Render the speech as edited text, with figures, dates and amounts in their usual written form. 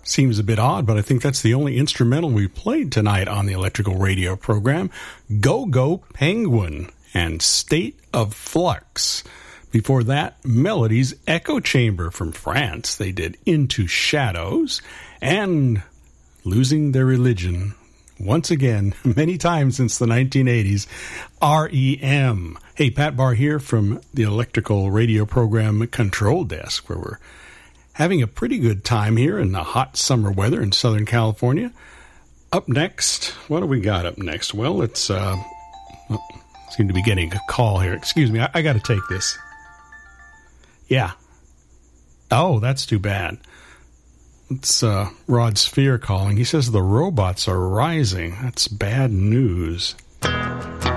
Seems a bit odd, but I think that's the only instrumental we played tonight on the Electrical Radio program. Go Go Penguin and State of Flux. Before that, Melody's Echo Chamber from France. They did Into Shadows. And Losing Their Religion, once again, many times since the 1980s, REM. Hey, Pat Barr here from the Electrical Radio program Control Desk, where we're having a pretty good time here in the hot summer weather in Southern California. Up next, what do we got up next? Well, it's, seem to be getting a call here. Excuse me, I got to take this. Yeah. Oh, that's too bad. It's Rod Sphere calling. He says the robots are rising. That's bad news.